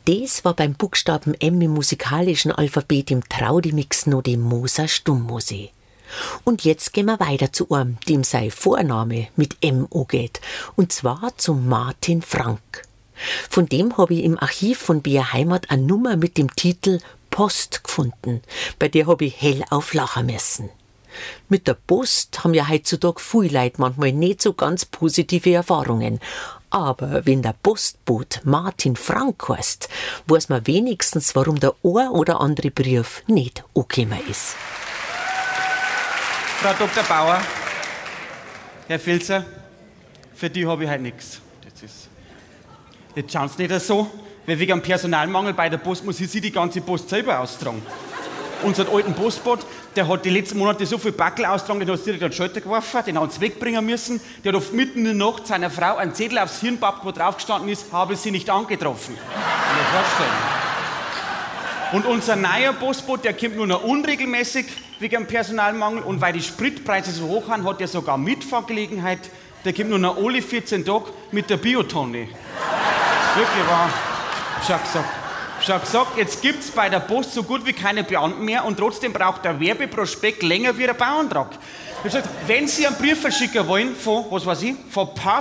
Das war beim Buchstaben M im musikalischen Alphabet im Traudimix noch die Moser Stummmuse. Und jetzt gehen wir weiter zu einem, dem sein Vorname mit M angeht, und zwar zum Martin Frank. Von dem habe ich im Archiv von BR Heimat eine Nummer mit dem Titel Post gefunden, bei der habe ich hellauf lachen müssen. Mit der Post haben ja heutzutage viele Leute manchmal nicht so ganz positive Erfahrungen. Aber wenn der Postbote Martin Frank heißt, weiß man wenigstens, warum der ein oder andere Brief nicht angekommen ist. Frau Dr. Bauer, Herr Filzer, für die habe ich heute nichts. Jetzt schauen Sie nicht so, weil wegen dem Personalmangel bei der Post muss ich die ganze Post selber austragen. Unseren alten Postbot, der hat die letzten Monate so viel Backel austragen, den hat es direkt an den Schalter geworfen, den hat es wegbringen müssen. Der hat oft mitten in der Nacht seiner Frau einen Zettel aufs Hirn gepappt, wo drauf gestanden ist, habe sie nicht angetroffen. Kann ich mir vorstellen. Und unser neuer Postbot, der kommt nur noch unregelmäßig wegen dem Personalmangel. Und weil die Spritpreise so hoch sind, hat er sogar Mitfahrgelegenheit. Der kommt nur noch alle 14 Tage mit der Biotonne. Wirklich wahr. Schon gesagt, jetzt gibt es bei der Post so gut wie keine Beamten mehr und trotzdem braucht der Werbeprospekt länger wie der Bauantrag. Wenn Sie einen Brief verschicken wollen von, was weiß ich, von